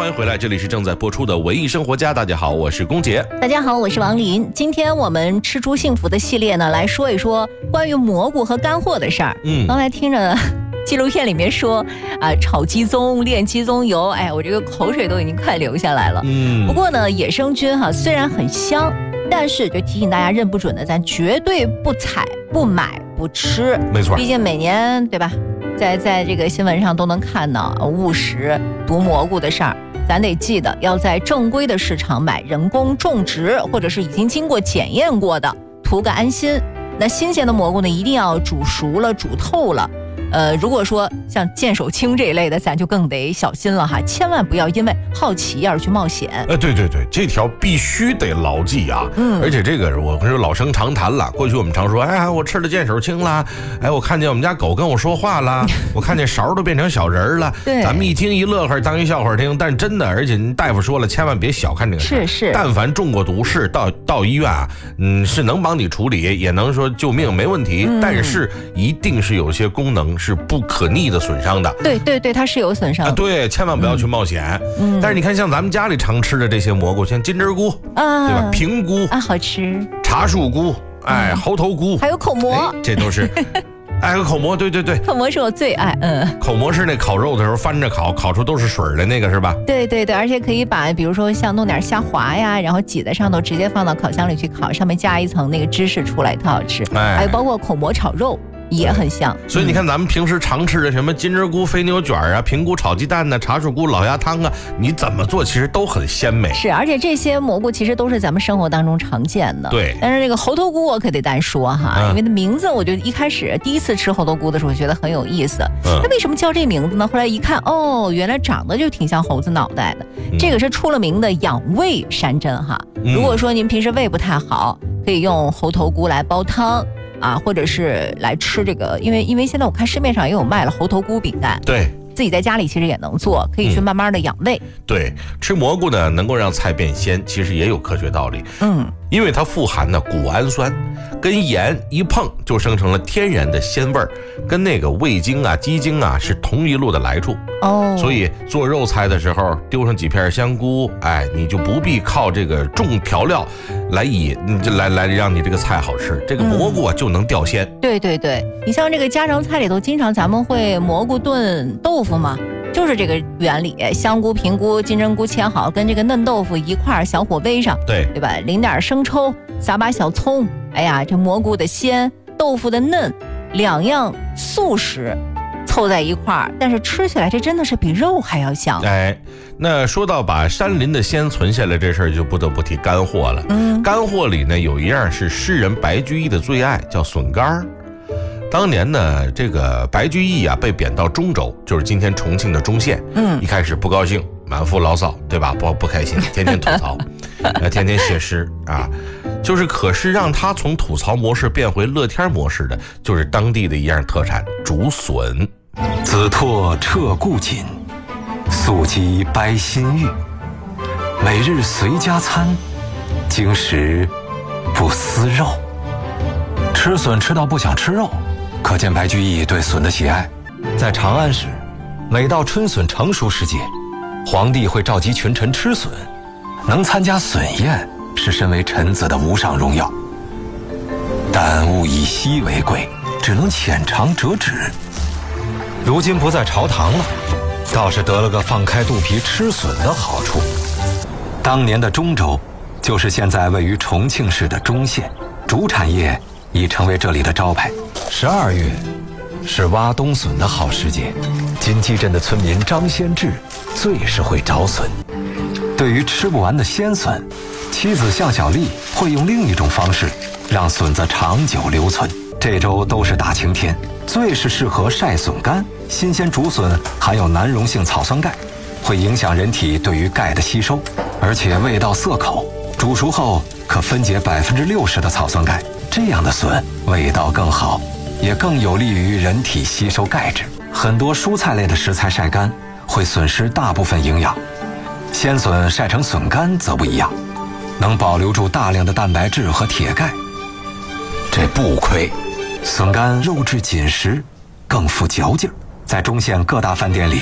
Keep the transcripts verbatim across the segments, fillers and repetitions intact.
欢迎回来，这里是正在播出的文艺生活家。大家好，我是龚杰。 大家好，我是王林。今天我们吃出幸福的系列呢，来说一说关于蘑菇和干货的事儿。嗯，刚才听着纪录片里面说啊、呃，炒鸡枞、炼鸡枞油，哎呀，我这个口水都已经快流下来了。嗯，不过呢，野生菌哈虽然很香，但是就提醒大家认不准的，咱绝对不采、不买、不吃。 没错， 毕竟每年对吧，在在这个新闻上都能看到误食毒蘑菇的事儿。咱得记得要在正规的市场买人工种植或者是已经经过检验过的，图个安心。那新鲜的蘑菇呢，一定要煮熟了、煮透了。呃，如果说像剑手青这一类的，咱就更得小心了哈，千万不要因为好奇而去冒险。 呃，对对对，这条必须得牢记啊。嗯，而且这个我是老生常谈了。过去我们常说，哎，我吃了剑手青啦，哎，我看见我们家狗跟我说话啦，我看见勺都变成小人了。对，咱们一听一乐呵，当一笑话听。但真的，而且大夫说了，千万别小看这个事。 是是， 但凡中过毒是到到医院啊，嗯，是能帮你处理，也能说救命，没问题。嗯、但是一定是有些功能是不可逆的损伤的。 对对对，它是有损伤的、 啊。对，千万不要去冒险。嗯，但是你看，像咱们家里常吃的这些蘑菇，像金针菇啊，对吧？平菇啊，好吃。 茶树菇，哎，猴头菇， 还有口蘑， 哎、这都是。哎，口蘑，对对对， 口蘑是我最爱。嗯， 口蘑是那烤肉的时候翻着烤，烤出都是水的那个是吧？ 对对对，而且可以把比如说像弄点虾滑呀，然后挤在上头，直接放到烤箱里去烤，上面加一层那个芝士出来，特好吃。哎，还有包括口蘑炒肉。也很像， 所以你看咱们平时常吃的什么金针菇飞牛卷啊、平菇炒鸡蛋呢、茶树菇老鸭汤啊，你怎么做其实都很鲜美。 是，而且这些蘑菇其实都是咱们生活当中常见的。 对， 但是这个猴头菇我可得单说哈、嗯，因为那名字我就一开始第一次吃猴头菇的时候觉得很有意思。嗯，它为什么叫这名字呢？后来一看，哦，原来长得就挺像猴子脑袋的。嗯、这个是出了名的养胃山珍哈。嗯、如果说您平时胃不太好，可以用猴头菇来煲汤。啊，或者是来吃这个，因为因为现在我看市面上也有卖了猴头菇饼干， 对， 自己在家里其实也能做，可以去慢慢的养胃。 嗯、对，吃蘑菇呢能够让菜变鲜，其实也有科学道理。嗯，因为它富含的谷氨酸，跟盐一碰就生成了天然的鲜味儿，跟那个味精啊、鸡精啊是同一路的来处。哦，所以做肉菜的时候丢上几片香菇，哎，你就不必靠这个重调料来以来来让你这个菜好吃，这个蘑菇啊、嗯、就能掉鲜。 对对对，你像这个家常菜里头，经常咱们会蘑菇炖豆腐嘛，就是这个原理，香菇、平菇、金针菇切好，跟这个嫩豆腐一块小火煨上， 对对吧？淋点生抽，撒把小葱，哎呀，这蘑菇的鲜，豆腐的嫩，两样素食凑在一块儿，但是吃起来这真的是比肉还要香。 哎，那说到把山林的鲜存下来这事儿，就不得不提干货了。嗯，干货里呢有一样是诗人白居易的最爱，叫笋干。当年呢，这个白居易啊被贬到中州，就是今天重庆的中县。嗯，一开始不高兴，满腹牢骚，对吧？不不开心，天天吐槽，呃，天天写诗啊。就是可是让他从吐槽模式变回乐天模式的，就是当地的一样特产竹笋。 子拓彻故锦，素鸡掰新玉。每日随家餐，经食不思肉。吃笋吃到不想吃肉，可见白居易对笋的喜爱。在长安时，每到春笋成熟时节，皇帝会召集群臣吃笋，能参加笋宴是身为臣子的无上荣耀。但物以稀为贵，只能浅尝辄止。如今不在朝堂了，倒是得了个放开肚皮吃笋的好处。当年的中州，就是现在位于重庆市的中县，竹产业已成为这里的招牌。十二月是挖冬笋的好时节，金鸡镇的村民张先志最是会找笋。对于吃不完的鲜笋，妻子向小丽会用另一种方式让笋子长久留存。这周都是大晴天，最是适合晒笋干。新鲜竹笋含有难溶性草酸钙，会影响人体对于钙的吸收，而且味道涩口。煮熟后可分解百分之六十的草酸钙，这样的笋味道更好，也更有利于人体吸收钙质。很多蔬菜类的食材晒干会损失大部分营养，鲜笋晒成笋干则不一样，能保留住大量的蛋白质和铁钙。这不亏，笋干肉质紧实，更富嚼劲。在中县各大饭店里，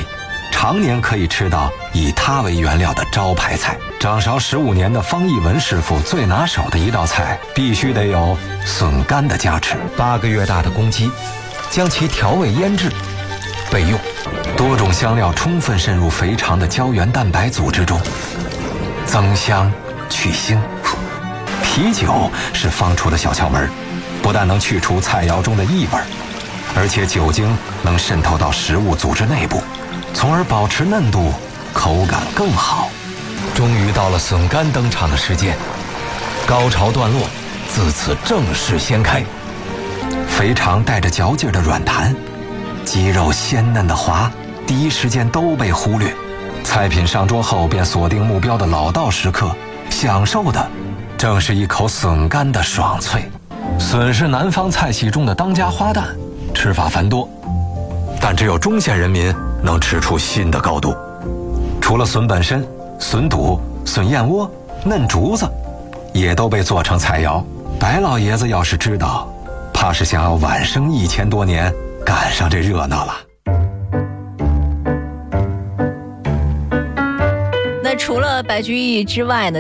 常年可以吃到以它为原料的招牌菜。掌勺十五年的方义文师傅最拿手的一道菜，必须得有笋干的加持。八个月大的公鸡，将其调味腌制备用，多种香料充分渗入肥肠的胶原蛋白组织中，增香去腥。啤酒是方厨的小窍门，不但能去除菜肴中的异味，而且酒精能渗透到食物组织内部，从而保持嫩度，口感更好。终于到了笋干登场的时间，高潮段落自此正式掀开。肥肠带着嚼劲的软弹，鸡肉鲜嫩的滑，第一时间都被忽略。菜品上桌后便锁定目标的老道食客，享受的正是一口笋干的爽脆。笋是南方菜系中的当家花旦，吃法繁多，但只有中县人民能吃出新的高度。除了笋本身，笋肚、笋燕窝、嫩竹子也都被做成菜肴。白老爷子要是知道，怕是想要晚生一千多年赶上这热闹了。 那除了白居易之外呢，